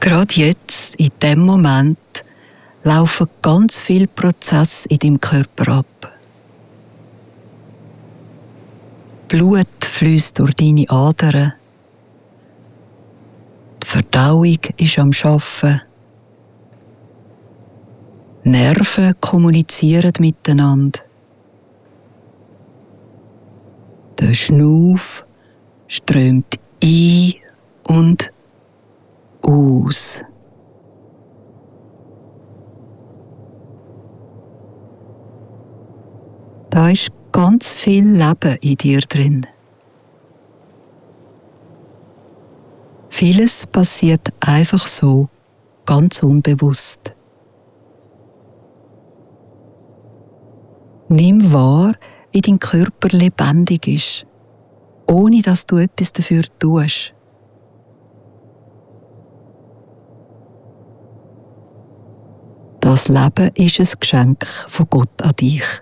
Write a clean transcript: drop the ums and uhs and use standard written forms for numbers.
Gerade jetzt, in dem Moment, laufen ganz viele Prozesse in deinem Körper ab. Blut fließt durch deine Adern. Die Verdauung ist am Arbeiten. Nerven kommunizieren miteinander. Der Schnuff strömt ein und aus. Da ist ganz viel Leben in dir drin. Vieles passiert einfach so, ganz unbewusst. Nimm wahr, wie dein Körper lebendig ist, ohne dass du etwas dafür tust. Das Leben ist ein Geschenk von Gott an dich.